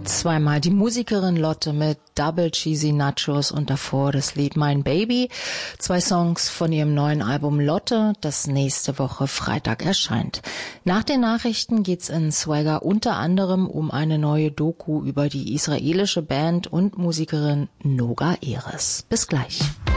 Zweimal die Musikerin Lotte mit Double Cheesy Nachos und davor das Lied Mein Baby. 2 Songs von ihrem neuen Album Lotte, das nächste Woche Freitag erscheint. Nach den Nachrichten geht's in Swagger unter anderem um eine neue Doku über die israelische Band und Musikerin Noga Erez. Bis gleich.